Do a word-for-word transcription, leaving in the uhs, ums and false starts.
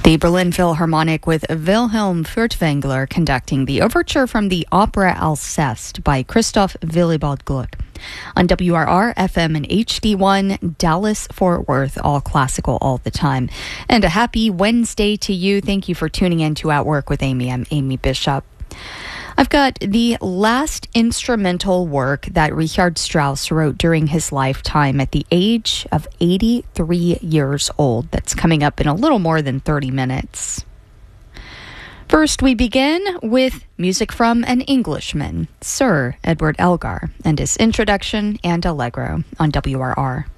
The Berlin Philharmonic with Wilhelm Furtwängler conducting the overture from the opera Alceste by Christoph Willibald Gluck. On W R R, F M and H D one, Dallas-Fort Worth, all classical all the time. And a happy Wednesday to you. Thank you for tuning in to At Work with Amy. I'm Amy Bishop. I've got the last instrumental work that Richard Strauss wrote during his lifetime at the age of eighty-three years old. That's coming up in a little more than thirty minutes. First, we begin with music from an Englishman, Sir Edward Elgar, and his introduction and Allegro on W R R.